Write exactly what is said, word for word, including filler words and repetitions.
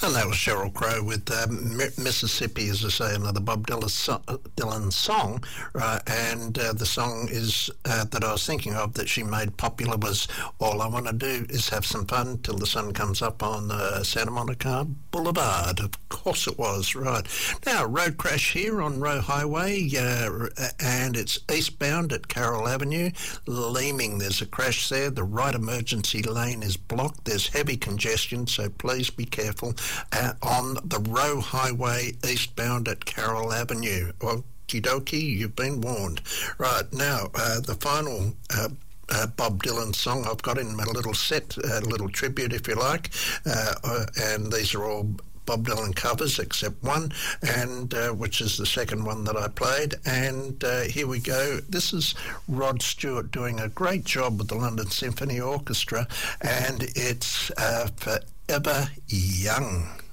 And that was Sheryl Crow with um, Mississippi, as I say, another Bob Dylan, so- Dylan song. Right, and uh, the song is uh, that I was thinking of that she made popular was All I Want to Do Is Have Some Fun Till the Sun Comes Up on uh, Santa Monica Boulevard. Of course it was, right. Now, road crash here on Roe Highway, uh, and it's eastbound at Carroll Avenue, Leeming. There's a crash there. The right emergency lane is blocked. There's heavy congestion, so please be careful. Uh, on the Roe Highway eastbound at Carroll Avenue. Okie dokie, you've been warned. Right, now, uh, the final uh, uh, Bob Dylan song I've got in my little set, a uh, little tribute if you like, uh, uh, and these are all Bob Dylan covers except one, and uh, which is the second one that I played. And uh, here we go. This is Rod Stewart doing a great job with the London Symphony Orchestra, and it's uh, Forever Young.